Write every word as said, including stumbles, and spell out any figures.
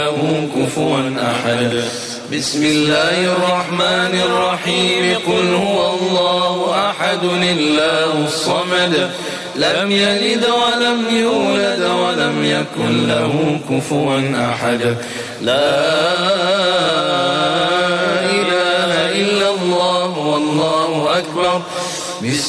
له كفوا أحد. بسم الله الرحمن الرحيم. قل هو الله أحد الله الصمد لم يلد ولم يولد ولم يكن له كفوا أحد. لا إله إلا الله والله أكبر. بسم